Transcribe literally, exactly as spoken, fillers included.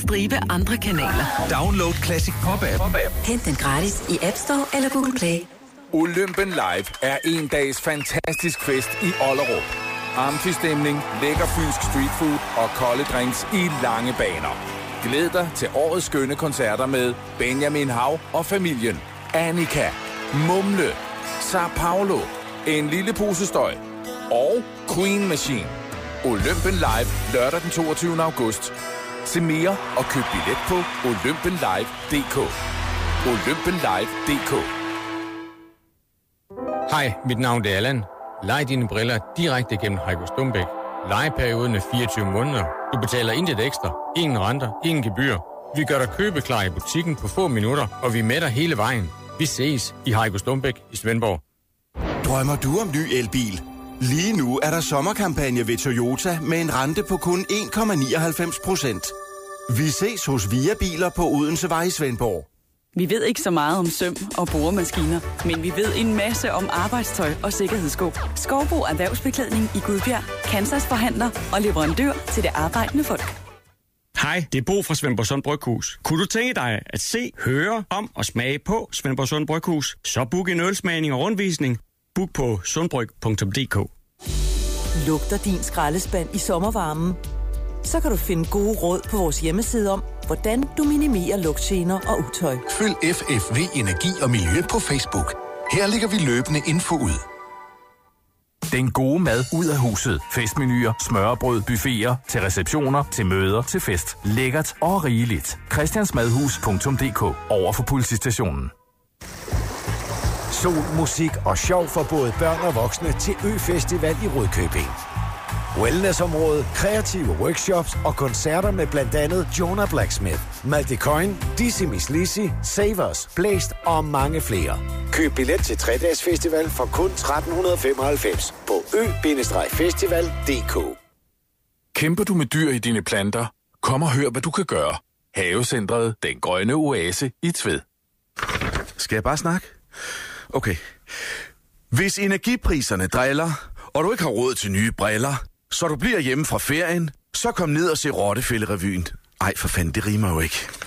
stribe andre kanaler. Download Classic Pop-app. Hent den gratis i App Store eller Google Play. Olympen Live er en dags fantastisk fest i Ollerup. Amfistemning, lækker fynsk streetfood og kolde drinks i lange baner. Glæd dig til årets skønne koncerter med Benjamin Hav og familien, Annika, Mumle, Sao Paulo, En lille pose støj og Queen Machine. Olympen Live lørdag den toogtyvende august. Se mere og køb billet på olympenlive punktum d k. olympenlive punktum d k. Hej, mit navn er Allan. Lej dine briller direkte gennem Heiko Stumbæk. Lejeperioden er fireogtyve måneder. Du betaler intet ekstra, ingen renter, ingen gebyr. Vi gør dig købeklar i butikken på få minutter, og vi er med dig hele vejen. Vi ses i Heiko Stumbæk i Svendborg. Drømmer du om ny elbil? Lige nu er der sommerkampagne ved Toyota med en rente på kun en komma nioghalvfems procent. Vi ses hos Via Biler på Odensevej i Svendborg. Vi ved ikke så meget om søm og boremaskiner, men vi ved en masse om arbejdstøj og sikkerhedssko. Skovbo Erhvervsbeklædning i Gudbjerg, Kansas forhandler og leverandør til det arbejdende folk. Hej, det er Bo fra Svendborg Sund Bryghus. Kunne du tænke dig at se, høre om og smage på Svendborg Sund Bryghus? Så book en ølsmagning og rundvisning. Book på sundbryg punktum d k. Lugter din skraldespand i sommervarmen? Så kan du finde gode råd på vores hjemmeside om, hvordan du minimerer lugtgener og utøj. Følg F F V Energi og Miljø på Facebook. Her lægger vi løbende info ud. Den gode mad ud af huset. Festmenuer, smørrebrød, buffeter, til receptioner, til møder, til fest. Lækkert og rigeligt. christiansmadhus punktum d k. Over for politistationen. Sol, musik og sjov for både børn og voksne til Ø-festival i Rudkøbing. Wellnessområde, kreative workshops og koncerter med blandt andet Jonah Blacksmith, Malte Coyne, Dizzy Miss Lizzy, Savers, Blæst og mange flere. Køb billet til tre-dages festival for kun tretten femoghalvfems på ø bindestreg festival punktum d k. Kæmper du med dyr i dine planter? Kom og hør, hvad du kan gøre. Havecentret Den Grønne Oase i Tved. Skal jeg bare snakke? Okay. Hvis energipriserne driller, og du ikke har råd til nye briller, så du bliver hjemme fra ferien, så kom ned og se Rottefællerevyen. Ej, for fanden, det rimer jo ikke.